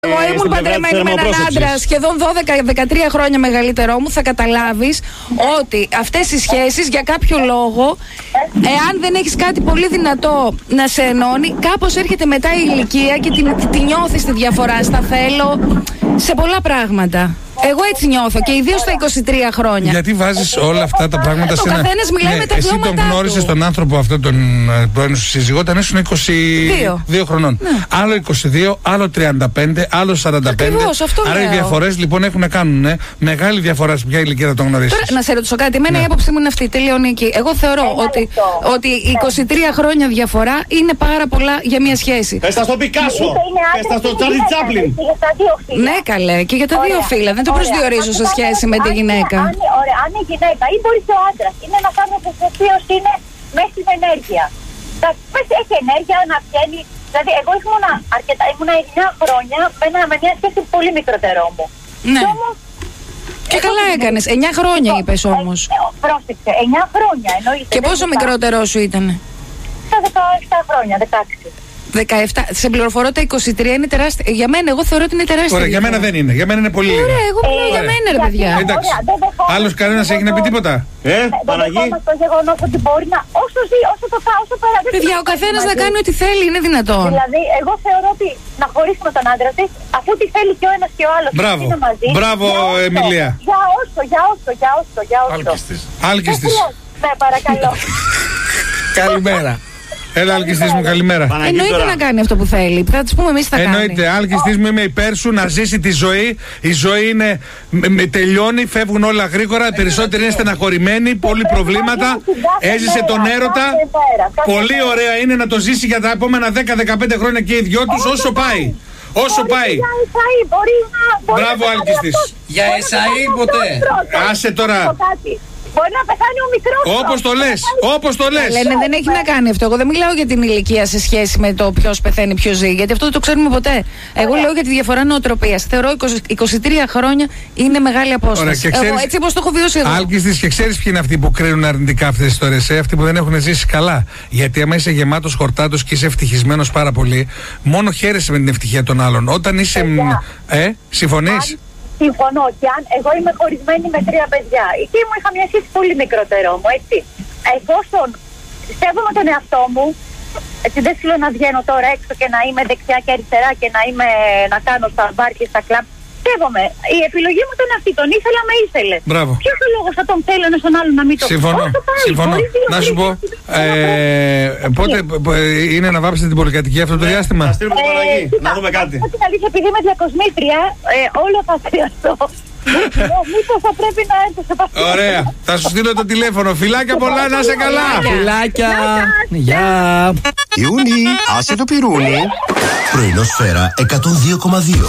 Εγώ ήμουν παντρεμένη με έναν άντρα σχεδόν 12-13 χρόνια μεγαλύτερό μου. Θα καταλάβεις ότι αυτές οι σχέσεις για κάποιο λόγο, εάν δεν έχεις κάτι πολύ δυνατό να σε ενώνει, κάπως έρχεται μετά η ηλικία και τη νιώθεις τη διαφορά στα θέλω, σε πολλά πράγματα. Εγώ έτσι νιώθω και ιδίως στα 23 χρόνια. Γιατί βάζεις όλα αυτά τα πράγματα σε ένα. Ο καθένας μιλάει με τα βιώματά του. Εσύ τον γνώρισες τον άνθρωπο αυτό, τον πρώην σου σύζυγό, όταν ήσουν 22 χρονών. Ναι. Άλλο 22, άλλο 35, άλλο 45. Ακριβώς, αυτό άρα λέω. Οι διαφορές λοιπόν έχουν να κάνουν μεγάλη διαφορά σε ποια ηλικία θα τον γνωρίσεις. Τώρα, να σε ρωτήσω κάτι, εμένα η άποψή μου είναι αυτή, τελειώνει εκεί. Εγώ θεωρώ ότι 23 χρόνια διαφορά είναι πάρα πολλά για μια σχέση. Πες τα στον Πικάσο, πες τα στον Τσάρλι Τσάπλιν. Ναι, καλέ, και για τα δύο φύλλα. Δεν το προσδιορίζω σε σχέση με τη γυναίκα. Ωραία, αν η γυναίκα ή μπορεί και ο άντρας είναι ένας άνθρωπος ο οποίος είναι μέσα στην ενέργεια. Έχει ενέργεια να βγαίνει. Δηλαδή, εγώ ήμουν 9 χρόνια με μια σχέση πολύ μικρότερό μου. Ναι. Και καλά έκανες. 9 χρόνια είπες όμως. Πρόσεξε, 9 χρόνια. Και πόσο μικρότερό σου ήταν? Στα 17 χρόνια, 16. 17. Σε πληροφορώ, τα 23 είναι τεράστια. Για μένα, εγώ θεωρώ ότι είναι τεράστια. Ωραία, για μένα δεν είναι. Για μένα είναι πολύ λίγα. Ωραία, εγώ μιλάω για μένα, ρε παιδιά. Εντάξει. Άλλος κανένας έχει να πει τίποτα. Παναγί. Το γεγονός ότι μπορεί να. Όσο ζει, όσο περάσει. Παιδιά, ο καθένας να κάνει ό,τι θέλει, είναι δυνατόν. Δηλαδή, εγώ θεωρώ ότι να χωρίσουμε τον άντρα της, αφού τι θέλει και ο ένας και ο άλλος. Μπράβο. Μπράβο, Εμιλία. Για όσο. Άλκης. Ναι, παρακαλώ. Καλημέρα. Έλα, Άλκης μου, καλημέρα. Εννοείται να κάνει αυτό που θέλει. Θα της πούμε εμείς θα κάνει. Εννοείται, Άλκης μου, είμαι υπέρ σου να ζήσει τη ζωή. Η ζωή είναι. Τελειώνει, φεύγουν όλα γρήγορα. Οι περισσότεροι είναι στεναχωρημένοι, πολλοί προβλήματα. Έζησε τον έρωτα. Πολύ ωραία είναι να το ζήσει για τα επόμενα 10-15 χρόνια και οι δυο τους όσο πάει. Όσο πάει. Μπράβο, Άλκης της. Για εσαΐ ποτέ. Άσε τώρα. Μπορεί να πεθάνει ο μικρός. Όπως το λες. Λένε δεν έχει να κάνει αυτό. Εγώ δεν μιλάω για την ηλικία σε σχέση με το ποιος πεθαίνει, ποιος ζει. Γιατί αυτό δεν το ξέρουμε ποτέ. Εγώ λέω για τη διαφορά νοοτροπίας. Θεωρώ 23 χρόνια είναι μεγάλη απόσταση. Εγώ έτσι όπως το έχω βιώσει εγώ. Άλκης της, και ξέρεις ποιοι είναι αυτοί που κρίνουν αρνητικά αυτές τις ιστορίες? Αυτοί που δεν έχουν ζήσει καλά. Γιατί άμα είσαι γεμάτος χορτάτος και είσαι ευτυχισμένος πάρα πολύ, μόνο χαίρεσαι με την ευτυχία των άλλων. Όταν είσαι. Συμφωνείς? Συμφωνώ. Και αν εγώ είμαι χωρισμένη με 3 παιδιά, εκεί μου είχα μια σχέση πολύ μικρότερό μου, έτσι. Εφόσον σέβομαι τον εαυτό μου, έτσι δεν θέλω να βγαίνω τώρα έξω και να είμαι δεξιά και αριστερά και να κάνω στα μπαρ και στα κλαμπ. Σέβομαι. Η επιλογή μου ήταν αυτή. Τον ήθελα, με ήθελε. Μπράβο. Ποιος ο λόγος θα τον θέλω ένα στον άλλον να μην το πει? Συμφωνώ. Να σου πω, πότε είναι να βάψετε την πολυκατοικία αυτό το διάστημα? Να στείλουμε τον Παναγί, να δούμε κάτι. Την αλήθεια, επειδή είμαι διακοσμήτρια, όλο θα χρειαστώ. Μήπως θα πρέπει να έρθω σε επαφή. Ωραία. Θα σου στείλω το τηλέφωνο. Φιλάκια πολλά, να είσαι καλά. Φιλάκια. Γεια. Ιούνι, άσε το πυρούνι. Πρωινό Σφαίρα 102,2.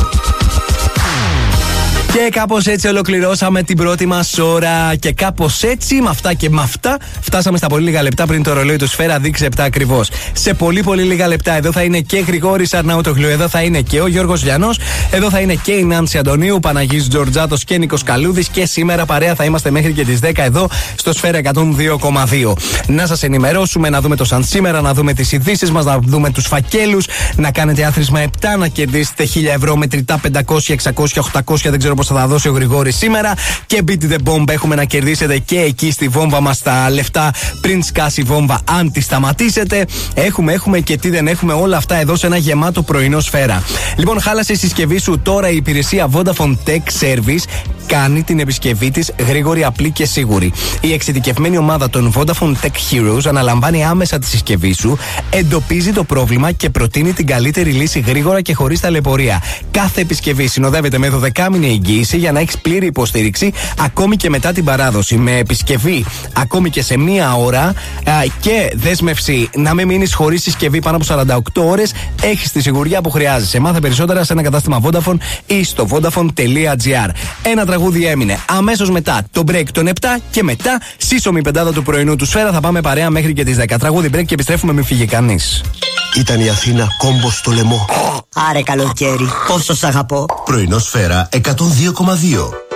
Και κάπως έτσι ολοκληρώσαμε την πρώτη μας ώρα. Και κάπως έτσι, με αυτά και με αυτά, φτάσαμε στα πολύ λίγα λεπτά πριν το ρολόι του Σφαίρα δείξει 7 ακριβώς. Σε πολύ πολύ λίγα λεπτά εδώ θα είναι και Γρηγόρης Αρναούτογλου, εδώ θα είναι και ο Γιώργος Λιανός, εδώ θα είναι και η Νάνση Αντωνίου, Παναγής Τζορτζάτος και Νίκος Καλούδης. Και σήμερα παρέα θα είμαστε μέχρι και τις 10 εδώ στο Σφαίρα 102,2. Να σας ενημερώσουμε, να δούμε το σαν σήμερα, να δούμε τις ειδήσεις μας, να δούμε τους φακέλους, να κάνετε άθροισμα 7, να κερδίσετε 1.000 ευρώ μετρητά, 500, 600, 800, δεν ξέρω πώς θα δώσει ο Γρηγόρης σήμερα. Και beat the bomb έχουμε να κερδίσετε και εκεί στη βόμβα μας τα λεφτά πριν σκάσει η βόμβα, αν τη σταματήσετε. Έχουμε και τι δεν έχουμε, όλα αυτά εδώ σε ένα γεμάτο πρωινό Σφαίρα. Λοιπόν, χάλασε η συσκευή σου, τώρα η υπηρεσία Vodafone Tech Service κάνει την επισκευή της γρήγορη, απλή και σίγουρη. Η εξειδικευμένη ομάδα των Vodafone Tech Heroes αναλαμβάνει άμεσα τη συσκευή σου, εντοπίζει το πρόβλημα και προτείνει την καλύτερη λύση γρήγορα και χωρίς ταλαιπωρία. Κάθε επισκευή συνοδεύεται με 12μηνη εγγύηση για να έχεις πλήρη υποστήριξη ακόμη και μετά την παράδοση. Με επισκευή ακόμη και σε 1 ώρα και δέσμευση να μην μείνεις χωρίς συσκευή πάνω από 48 ώρες, έχεις τη σιγουριά που χρειάζεσαι. Μάθε περισσότερα σε ένα κατάστημα Vodafone ή στο vodafone.gr. Ένα τραγούδι έμεινε. Αμέσως μετά το break των 7 και μετά σύσσωμη πεντάδα του πρωινού του Σφαίρα. Θα πάμε παρέα μέχρι και τις 10. Τραγούδι break και επιστρέφουμε, μην φύγει κανείς. Ήταν η Αθήνα κόμπο στο λαιμό. Άρε καλοκαίρι, πόσο σ' αγαπώ. Πρωινό Σφαίρα 102,2.